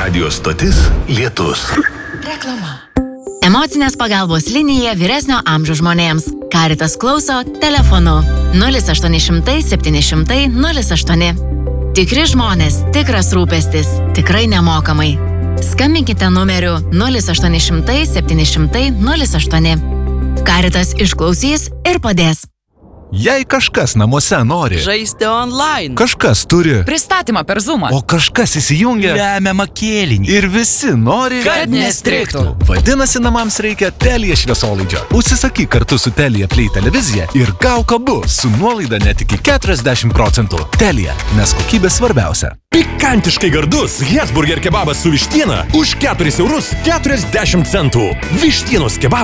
Radio stotis Lietus. Reklama. Emocinės pagalbos linija vyresnio amžiaus žmonėms. Caritas klauso telefonu 0800 700 08. Tikri žmonės, tikras rūpestis, tikrai nemokamai. Skambinkite numeriu 0800 700 08. Caritas išklausys ir padės. Jei kažkas namuose nori žaisti online, kažkas turi pristatymą per Zoomą, o kažkas įsijungia lemiamą kėlinį ir visi nori, kad nestrigtų. Vadinasi, namams reikia Telia šviesolaidžio. Užsisakyk kartu su Telia Play televizija ir gauk abu su nuolaida net iki 40%. Telia, nes kokybė svarbiausia. Pikantiškai gardus Hesburger kebabas su vištiena už 4,40 €. Vištienos kebabas